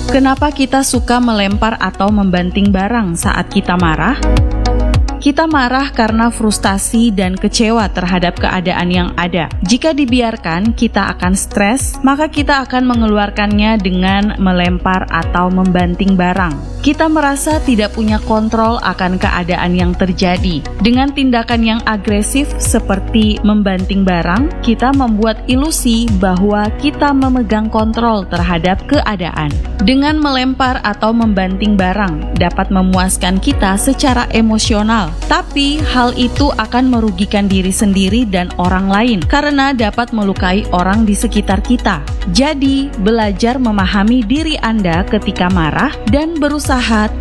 Kenapa kita suka melempar atau membanting barang saat kita marah? Kita marah karena frustasi dan kecewa terhadap keadaan yang ada. Jika dibiarkan, kita akan stres, maka kita akan mengeluarkannya dengan melempar atau membanting barang. Kita merasa tidak punya kontrol akan keadaan yang terjadi. Dengan tindakan yang agresif seperti membanting barang, kita membuat ilusi bahwa kita memegang kontrol terhadap keadaan. Dengan melempar atau membanting barang dapat memuaskan kita secara emosional, tapi hal itu akan merugikan diri sendiri dan orang lain karena dapat melukai orang di sekitar kita. Jadi, belajar memahami diri Anda ketika marah dan berusaha